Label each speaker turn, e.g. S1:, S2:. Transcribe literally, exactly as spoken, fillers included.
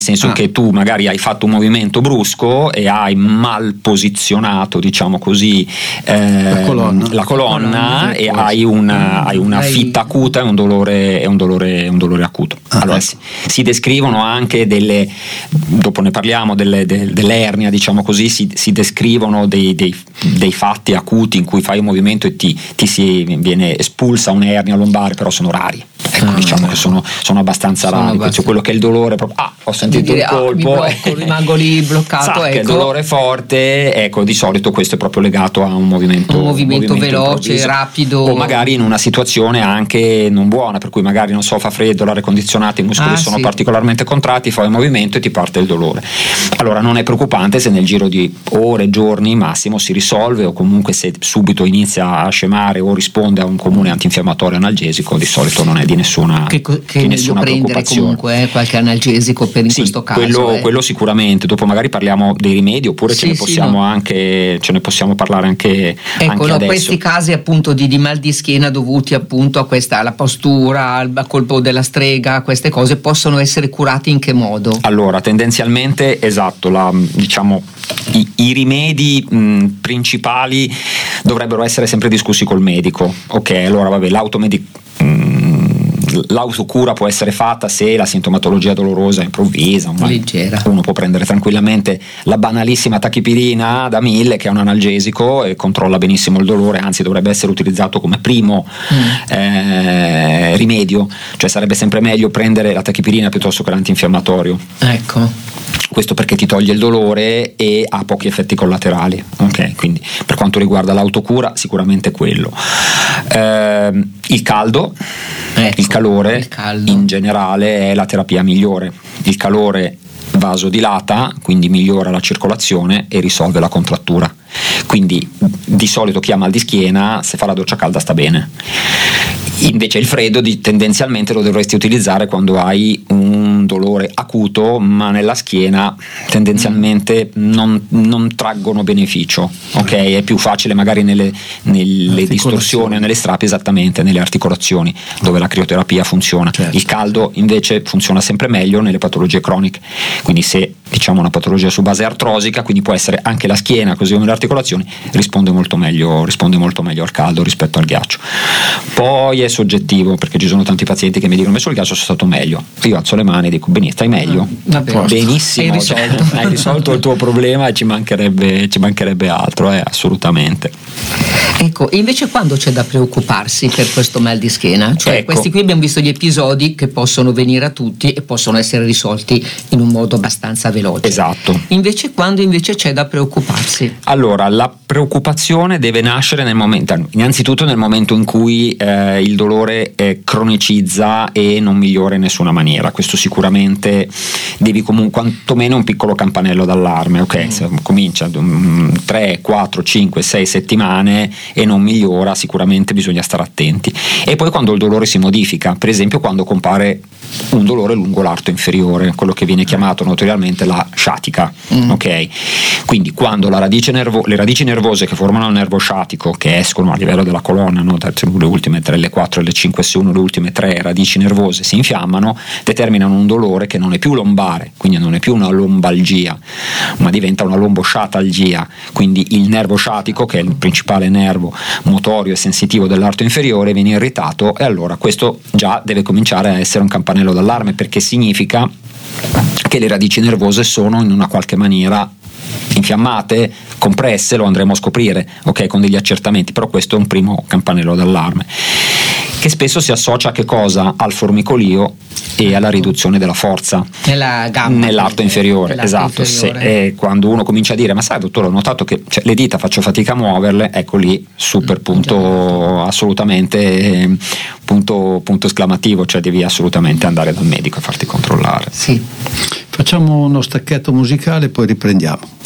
S1: nel senso
S2: ah.
S1: che tu magari hai fatto un movimento brusco e hai mal posizionato, diciamo così, eh,
S3: la colonna,
S1: la colonna,
S2: la colonna
S1: e hai una, hai una
S2: Lei...
S1: fitta acuta e un dolore, e un dolore, un dolore acuto.
S3: Ah,
S1: allora
S3: ecco.
S1: si, si descrivono anche delle, dopo ne parliamo, delle, delle, dell'ernia, diciamo così, si, si descrivono dei, dei, dei fatti acuti in cui fai un movimento e ti, ti si viene espulsa un'ernia lombare, però sono rari. Ecco,
S2: ah,
S1: diciamo
S2: ecco.
S1: che sono, sono abbastanza
S2: sono
S1: rari.
S2: abbastanza...
S1: Cioè, quello che è il dolore proprio, ah, ho sentito
S2: dire,
S1: un colpo,
S2: ah, mi blocco, rimango lì bloccato,
S1: sa,
S2: ecco.
S1: che è dolore forte, ecco, di solito questo è proprio legato a un movimento,
S2: un movimento,
S1: movimento
S2: veloce,
S1: improvviso,
S2: rapido,
S1: o magari in una situazione anche non buona, per cui magari non so, fa freddo, l'aria condizionata, i muscoli
S2: ah,
S1: sono
S2: sì.
S1: particolarmente contratti, fai un movimento e ti parte il dolore. Allora non è preoccupante se nel giro di ore, giorni massimo si risolve, o comunque se subito inizia a scemare o risponde a un comune antinfiammatorio analgesico, di solito non è di nessuna,
S2: che, che
S1: di nessuna
S2: prendere
S1: preoccupazione.
S2: comunque eh, qualche analgesico per in
S1: sì,
S2: questo caso
S1: quello,
S2: eh.
S1: quello sicuramente. Dopo magari parliamo dei rimedi, oppure
S2: sì,
S1: ce ne
S2: sì,
S1: possiamo
S2: no.
S1: anche ce ne possiamo parlare anche,
S2: ecco,
S1: anche
S2: no,
S1: adesso.
S2: questi casi appunto di, di mal di schiena dovuti appunto a questa, alla postura, al a colpo della strega, queste cose possono essere curati in che modo?
S1: Allora, tendenzialmente, esatto, la, diciamo i, i rimedi mh, principali dovrebbero essere sempre discussi col medico. Ok, allora vabbè, l'automedic l'autocura può essere fatta se la sintomatologia dolorosa è improvvisa, ma
S2: leggera.
S1: Uno può prendere tranquillamente la banalissima tachipirina da mille, che è un analgesico e controlla benissimo il dolore, anzi dovrebbe essere utilizzato come primo mm. eh, rimedio, cioè sarebbe sempre meglio prendere la tachipirina piuttosto che l'antinfiammatorio.
S2: Ecco.
S1: Questo perché ti toglie il dolore e ha pochi effetti collaterali. Ok, quindi per quanto riguarda l'autocura, sicuramente quello. Eh, il caldo,
S2: ecco,
S1: il calore
S2: il caldo.
S1: In generale è la terapia migliore. Il calore vasodilata, quindi migliora la circolazione e risolve la contrattura. Quindi di solito chi ha mal di schiena, se fa la doccia calda sta bene. Invece il freddo di, tendenzialmente lo dovresti utilizzare quando hai un dolore acuto, ma nella schiena tendenzialmente non, non traggono beneficio. Ok, è più facile magari nelle, nelle distorsioni o nelle strapi, esattamente, nelle articolazioni, dove la crioterapia funziona.
S3: Certo.
S1: Il caldo invece funziona sempre meglio nelle patologie croniche. Quindi se diciamo una patologia su base artrosica, quindi può essere anche la schiena, così come le articolazioni, risponde molto meglio, risponde molto meglio al caldo rispetto al ghiaccio. Poi è soggettivo, perché ci sono tanti pazienti che mi dicono: messo il ghiaccio sono stato meglio. Io alzo le mani e dico: benissimo, stai meglio?
S2: Ah,
S1: benissimo,
S2: hai risolto.
S1: Cioè, hai risolto il tuo problema e ci mancherebbe, ci mancherebbe altro, eh, assolutamente.
S2: Ecco, invece quando c'è da preoccuparsi per questo mal di schiena? Cioè
S1: ecco.
S2: Questi qui abbiamo visto gli episodi che possono venire a tutti e possono essere risolti in un modo abbastanza veloce.
S1: Esatto.
S2: Invece quando invece c'è da preoccuparsi?
S1: Allora, la preoccupazione deve nascere nel momento, innanzitutto nel momento in cui eh, il dolore eh, cronicizza e non migliora in nessuna maniera. Questo sicuramente devi comunque, quantomeno un piccolo campanello d'allarme. Ok, mm. se comincia um, tre, quattro, cinque, sei settimane e non migliora, sicuramente bisogna stare attenti. E poi quando il dolore si modifica, per esempio quando compare un dolore lungo l'arto inferiore, quello che viene chiamato notoriamente la sciatica. Mm. Ok, quindi quando la radice nervo- le radici nervose che formano il nervo sciatico, che escono a livello della colonna, no? le ultime tre, le quattro, le cinque S uno, le ultime tre radici nervose si infiammano, determinano un dolore che non è più lombare, quindi non è più una lombalgia, ma diventa una lombosciatalgia. Quindi il nervo sciatico, che è il principale nervo motorio e sensitivo dell'arto inferiore, viene irritato, e allora questo già deve cominciare a essere un campanello d'allarme, perché significa che le radici nervose sono in una qualche maniera infiammate, compresse. Lo andremo a scoprire, ok, con degli accertamenti, però questo è un primo campanello d'allarme, che spesso si associa a che cosa? Al formicolio e alla riduzione della forza
S2: nella gamba,
S1: nell'arto inferiore.
S2: nell'arto
S1: Esatto.
S2: inferiore.
S1: Se, eh, quando uno comincia a dire: ma sai dottore, ho notato che cioè, le dita faccio fatica a muoverle, ecco lì super punto, assolutamente eh, punto, punto esclamativo, cioè devi assolutamente andare dal medico e farti controllare.
S2: Sì.
S3: Facciamo uno stacchetto musicale e poi riprendiamo.